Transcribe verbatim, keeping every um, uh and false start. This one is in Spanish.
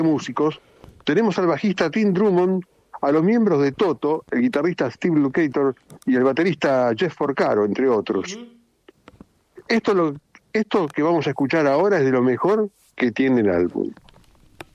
músicos, tenemos al bajista Tim Drummond, a los miembros de Toto, el guitarrista Steve Lukather y el baterista Jeff Porcaro, entre otros. Uh-huh. Esto, lo, esto que vamos a escuchar ahora es de lo mejor que tiene el álbum.